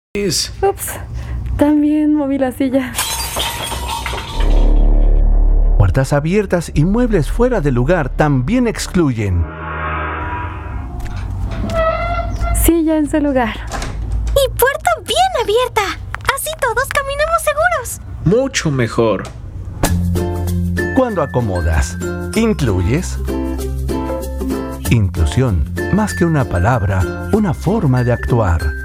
Ups, también moví la silla. Puertas abiertas y muebles fuera de lugar también excluyen. Silla en su lugar. Y puerta bien abierta. Así todos caminamos seguros. Mucho mejor. Cuando acomodas, incluyes. Inclusión, más que una palabra, una forma de actuar.